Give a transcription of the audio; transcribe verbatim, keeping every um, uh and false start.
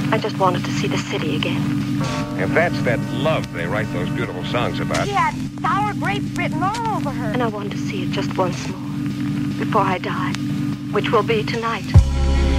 I just wanted to see the city again. If that's that love they write those beautiful songs about. She had sour grapes written all over her. And I wanted to see it just once more before I die, which will be tonight.